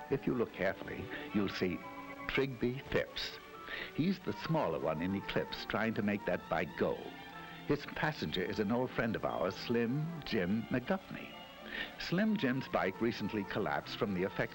If you look carefully, you'll see Trigby Phipps. He's the smaller one in Eclipse, trying to make that bike go. His passenger is an old friend of ours, Slim Jim McDuffney. Slim Jim's bike recently collapsed from the effects